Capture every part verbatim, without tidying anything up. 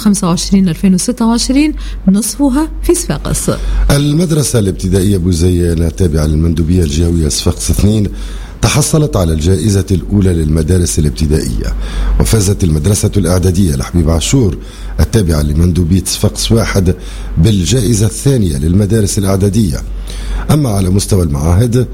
وخمسة وعشرين ألفين وستة وعشرين نصفها في صفاقس. المدرسة الابتدائية بوزيانة التابعة للمندوبية الجهوية صفاقس اثنين تحصلت على الجائزة الأولى للمدارس الابتدائية، وفازت المدرسة الإعدادية لحبيب عاشور التابعة لمندوبية صفاقس واحد بالجائزة الثانية للمدارس الإعدادية. أما على مستوى المعاهد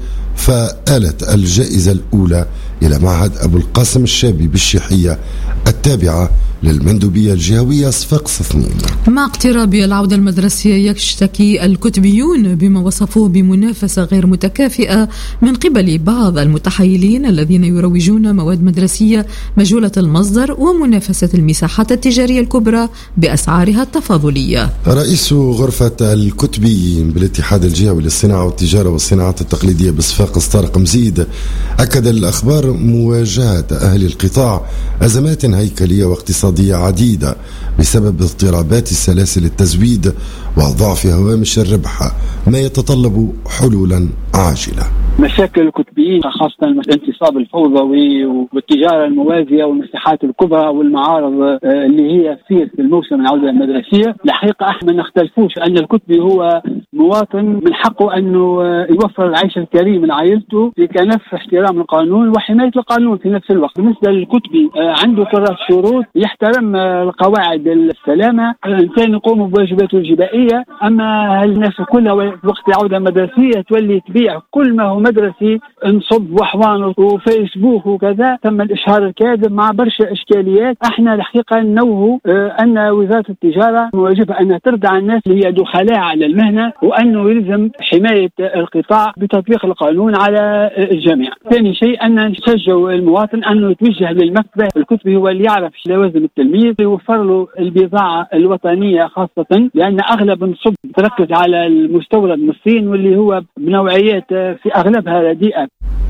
فآلت الجائزة الأولى إلى معهد أبو القاسم الشابي بالشيحية التابعة للمندوبية الجهوية صفاقس اثنين. مع اقتراب العودة المدرسية يشتكي الكتبيون بما وصفوه بمنافسة غير متكافئة من قبل بعض المتحايلين الذين يروجون مواد مدرسية مجهولة المصدر ومنافسة المساحات التجارية الكبرى بأسعارها التفاضلية. رئيس غرفة الكتبيين بالاتحاد الجهوي للصناعة والتجارة والصناعات التقليدية بصفاقس طارق مزيد أكد الأخبار مواجهة أهل القطاع أزمات هيكلية واقتصادية عديدة بسبب اضطرابات السلاسل التزويد وضعف هوامش الربح، ما يتطلب حلولا عاجلة. مشاكل الكتبيين خاصة الانتصاب الفوضوي والتجارة الموازية والمساحات الكبرى والمعارض اللي هي تصير في الموسم العودة المدرسية، الحقيقة احنا ما نختلفوش أن الكتبي هو مواطن من حقه أنه يوفر العيش الكريم لعائلته في كنف احترام القانون وحماية القانون في نفس الوقت. بالنسبة للكتبي عنده كرة شروط، يحترم القواعد السلامة، الإنسان يقوم بواجباته الجبائية. أما الناس كلها وقت العودة المدرسية تولي تبيع كل ما هو مدرسي، انصب وحوان وفيسبوك وكذا، تم الإشهار الكاذب مع برشا إشكاليات. احنا الحقيقة نوه أن وزارة التجارة واجبها أنها تردع الناس اللي هي دخلاء على المهنة، وأنه يلزم حماية القطاع بتطبيق القانون على الجميع. ثاني شيء أن نشجع المواطن أنه يتوجه للمكتبة الكتبي، هو اللي يعرف لوازم التلميذ، يوفر له البضاعة الوطنية خاصة، لأن أغلب النصب تركز على المستورد من الصين واللي هو بنوعيات في أغلبها رديئة.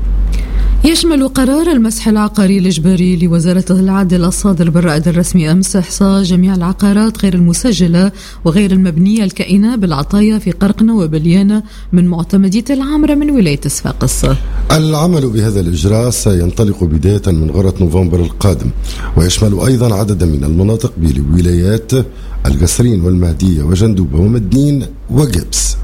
يشمل قرار المسح العقاري الإجباري لوزارة العدل الصادر بالرائد الرسمي أمس إحصاء جميع العقارات غير المسجلة وغير المبنية الكائنة بالعطايا في قرقنة وبليانة من معتمدية العامرة من ولاية صفاقس. العمل بهذا الإجراء سينطلق بداية من غرة نوفمبر القادم، ويشمل أيضا عددا من المناطق بالولايات القصرين والمهدية وجندوبة ومدنين وجبس.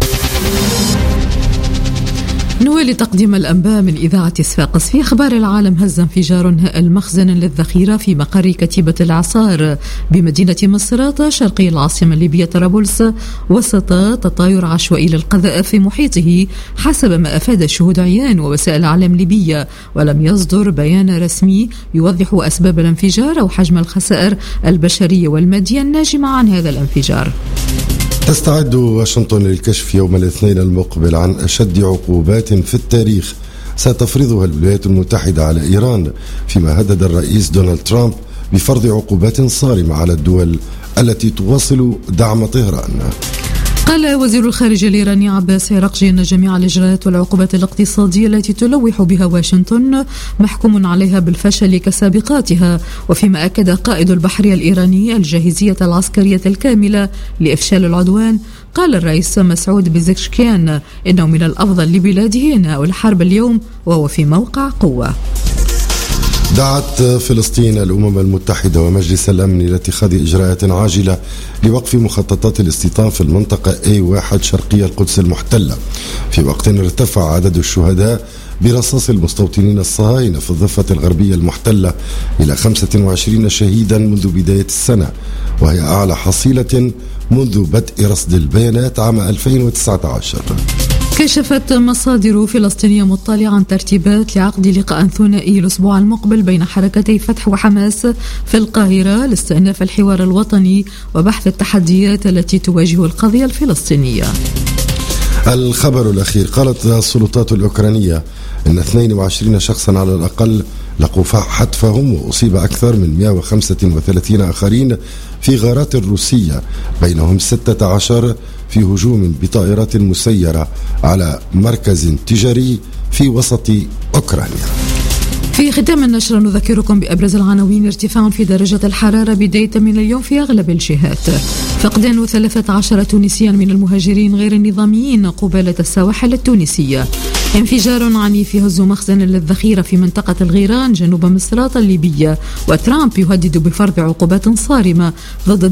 نوالي تقديم الأنباء من إذاعة صفاقس. في أخبار العالم، هز انفجار هائل مخزن للذخيرة في مقر كتيبة الإعصار بمدينة مصراتة شرقي العاصمة الليبية طرابلس وسط تطاير عشوائي للقذائف في محيطه حسب ما أفاد شهود عيان ووسائل إعلام ليبية، ولم يصدر بيان رسمي يوضح أسباب الانفجار أو حجم الخسائر البشرية والمادية الناجمة عن هذا الانفجار. تستعد واشنطن للكشف يوم الاثنين المقبل عن أشد عقوبات في التاريخ ستفرضها الولايات المتحدة على إيران، فيما هدد الرئيس دونالد ترامب بفرض عقوبات صارمة على الدول التي تواصل دعم طهران. قال وزير الخارجية الإيراني عباس عراقجي أن جميع الإجراءات والعقوبات الاقتصادية التي تلوح بها واشنطن محكوم عليها بالفشل كسابقاتها، وفيما أكد قائد البحرية الإيراني الجاهزية العسكرية الكاملة لإفشال العدوان. قال الرئيس مسعود بزكشكيان إنه من الأفضل لبلاده إنهاء الحرب اليوم وهو في موقع قوة. دعت فلسطين الأمم المتحدة ومجلس الأمن لاتخاذ إجراءات عاجلة لوقف مخططات الاستيطان في المنطقة إيه واحد شرقية القدس المحتلة، في وقت ارتفع عدد الشهداء برصاص المستوطنين الصهاينة في الضفة الغربية المحتلة إلى خمسة وعشرين شهيدا منذ بداية السنة، وهي أعلى حصيلة منذ بدء رصد البيانات عام ألفين وتسعة عشر. كشفت مصادر فلسطينية مطلعة عن ترتيبات لعقد لقاء ثنائي الأسبوع المقبل بين حركتي فتح وحماس في القاهرة لاستئناف الحوار الوطني وبحث التحديات التي تواجه القضية الفلسطينية. الخبر الأخير، قالت السلطات الأوكرانية أن اثنين وعشرين شخصا على الأقل لقوا حتفهم، وأصيب أكثر من مئة وخمسة وثلاثين آخرين في غارات روسية، بينهم ستة عشر في هجوم بطائرات مسيرة على مركز تجاري في وسط أوكرانيا. في ختام النشرة نذكركم بأبرز العناوين: ارتفاع في درجة الحرارة بداية من اليوم في أغلب الجهات، فقدان ثلاثة عشر تونسيا من المهاجرين غير النظاميين قبالة السواحل التونسية، انفجار عنيف يهز مخزن للذخيرة في منطقة الغيران جنوب مصراتة الليبية، وترامب يهدد بفرض عقوبات صارمة ضد